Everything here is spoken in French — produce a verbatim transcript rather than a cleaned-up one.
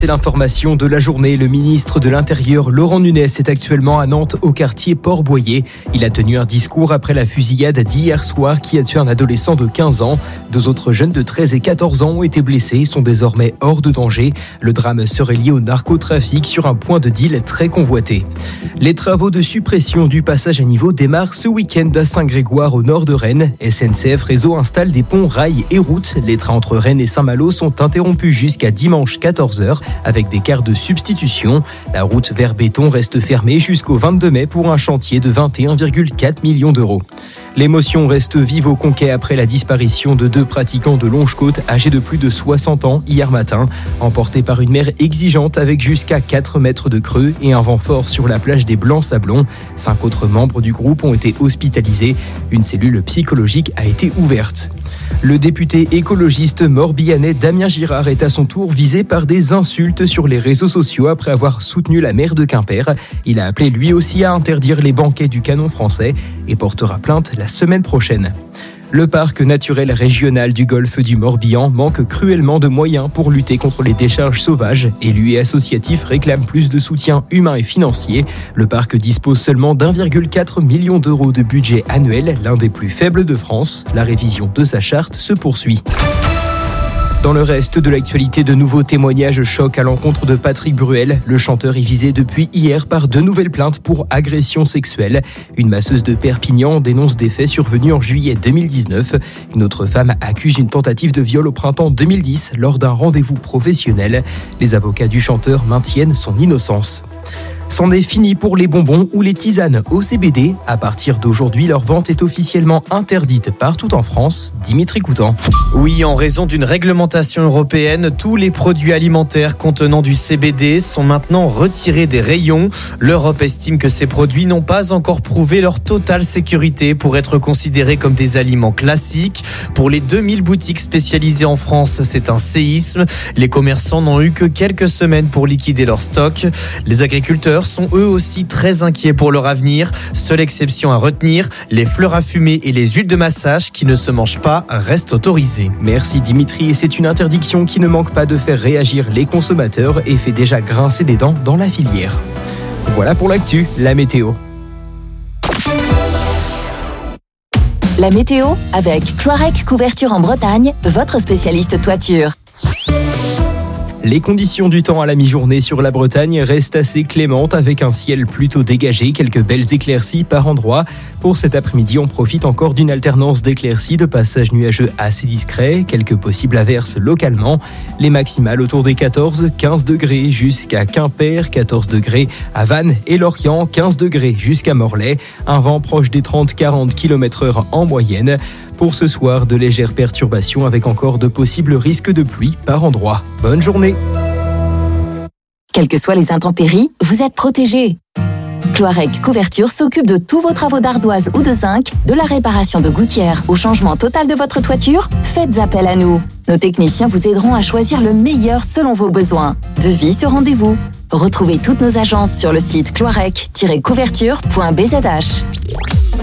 C'est l'information de la journée. Le ministre de l'Intérieur, Laurent Nunez, est actuellement à Nantes, au quartier Port-Boyer. Il a tenu un discours après la fusillade d'hier soir qui a tué un adolescent de quinze ans. Deux autres jeunes de treize et quatorze ans ont été blessés et sont désormais hors de danger. Le drame serait lié au narcotrafic sur un point de deal très convoité. Les travaux de suppression du passage à niveau démarrent ce week-end à Saint-Grégoire, au nord de Rennes. S N C F Réseau installe des ponts, rails et routes. Les trains entre Rennes et Saint-Malo sont interrompus jusqu'à dimanche quatorze heures. Avec des quarts de substitution. La route vers Béton reste fermée jusqu'au vingt-deux mai pour un chantier de vingt et un virgule quatre millions d'euros. L'émotion reste vive au Conquet après la disparition de deux pratiquants de Longe-Côte âgés de plus de soixante ans hier matin, emportés par une mer exigeante avec jusqu'à quatre mètres de creux et un vent fort sur la plage des Blancs-Sablons. Cinq autres membres du groupe ont été hospitalisés. Une cellule psychologique a été ouverte. Le député écologiste morbihanais Damien Girard est à son tour visé par des insultes sur les réseaux sociaux après avoir soutenu la maire de Quimper. Il a appelé lui aussi à interdire les banquets du Canon français et portera plainte la semaine prochaine. Le parc naturel régional du golfe du Morbihan manque cruellement de moyens pour lutter contre les décharges sauvages. Élus et associatifs réclament plus de soutien humain et financier. Le parc dispose seulement d'un virgule quatre million d'euros de budget annuel, l'un des plus faibles de France. La révision de sa charte se poursuit. Dans le reste de l'actualité, de nouveaux témoignages choquent à l'encontre de Patrick Bruel. Le chanteur est visé depuis hier par deux nouvelles plaintes pour agression sexuelle. Une masseuse de Perpignan dénonce des faits survenus en juillet deux mille dix-neuf. Une autre femme accuse une tentative de viol au printemps deux mille dix lors d'un rendez-vous professionnel. Les avocats du chanteur maintiennent son innocence. C'en est fini pour les bonbons ou les tisanes au C B D. À partir d'aujourd'hui, leur vente est officiellement interdite partout en France. Dimitri Coutan. Oui, en raison d'une réglementation européenne, tous les produits alimentaires contenant du C B D sont maintenant retirés des rayons. L'Europe estime que ces produits n'ont pas encore prouvé leur totale sécurité pour être considérés comme des aliments classiques. Pour les deux mille boutiques spécialisées en France, c'est un séisme. Les commerçants n'ont eu que quelques semaines pour liquider leur stock. Les agriculteurs sont eux aussi très inquiets pour leur avenir. Seule exception à retenir, les fleurs à fumer et les huiles de massage qui ne se mangent pas restent autorisées. Merci Dimitri, et c'est une interdiction qui ne manque pas de faire réagir les consommateurs et fait déjà grincer des dents dans la filière. Voilà pour l'actu, la météo. La météo avec Cloirec Couverture en Bretagne, votre spécialiste toiture. Les conditions du temps à la mi-journée sur la Bretagne restent assez clémentes avec un ciel plutôt dégagé, quelques belles éclaircies par endroits. Pour cet après-midi, on profite encore d'une alternance d'éclaircies, de passages nuageux assez discrets, quelques possibles averses localement. Les maximales autour des quatorze à quinze degrés jusqu'à Quimper, quatorze degrés à Vannes et Lorient, quinze degrés jusqu'à Morlaix. Un vent proche des trente à quarante kilomètres heure en moyenne. Pour ce soir, de légères perturbations avec encore de possibles risques de pluie par endroits. Bonne journée. Quelles que soient les intempéries, vous êtes protégés. Cloirec Couverture s'occupe de tous vos travaux d'ardoise ou de zinc, de la réparation de gouttières au changement total de votre toiture. Faites appel à nous. Nos techniciens vous aideront à choisir le meilleur selon vos besoins. Devis sur rendez-vous. Retrouvez toutes nos agences sur le site cloirec tiret couverture point b z h.